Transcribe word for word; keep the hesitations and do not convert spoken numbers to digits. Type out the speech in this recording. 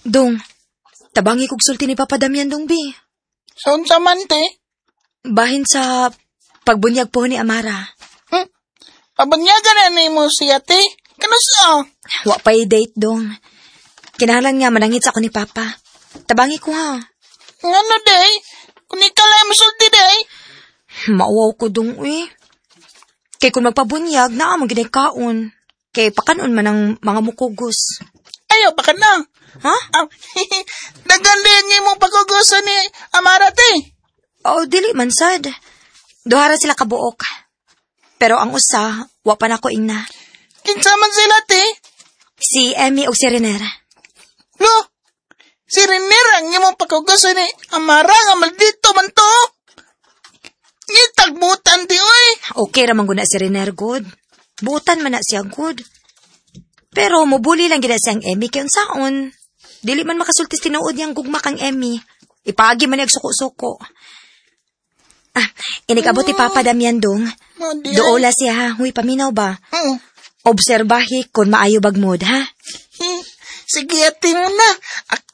Dong, tabangi kog sulti ni Papa Damian dong, bi. Saan sa man, te? Bahin sa pagbunyag po ni Amara. Hmm? Pabanyagan na ni mo siya, te? Kanusa? Wa pa'y date, dong. Kinahanglan nga manangit sa ako ni Papa. Tabangi ko, ha? Ano, day? Kung ikalay mo sulti, day? Mauwaw ko dong, uy. Kay kung magpabunyag, naamang ginikaon. Kay pakanon man ang mga mukugos. Ayaw, baka na. Ha? Ah, Nagandin mo pagkugusan ni Amara, te. Oh, dili man sad. Duhara sila kabuok. Pero ang usa, wa pa nako ingna. Kinsa man sila, te? Si Emmy o si Renera. No, si Renier ang imong pagkugusan ni Amara nga maldito man to. Ngitagbutan, di, oy. Okay ramang guna si Renera, good. Butan man na siya, good. Pero mubuli lang gina siyang Emmy kay unsaon. Dili man makasultis tinuod niyang gugma kang Emmy. Ipagi man niyag suko-suko. Ah, inikabot ti Papa Damian dong. Oh, di, Doola siya ha. Huy, paminaw ba? Hmm. Obserbahi kung maayo bag mood, ha? Hmm. Sige, ati mo na.